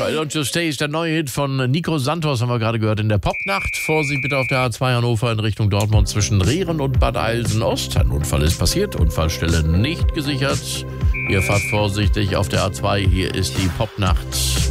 Try Not to Stay ist der neue Hit von Nico Santos, haben wir gerade gehört, in der Popnacht. Vorsicht bitte auf der A2 Hannover in Richtung Dortmund zwischen Rehren und Bad Eilsen-Ost. Ein Unfall ist passiert, Unfallstelle nicht gesichert. Ihr fahrt vorsichtig auf der A2, hier ist die Popnacht.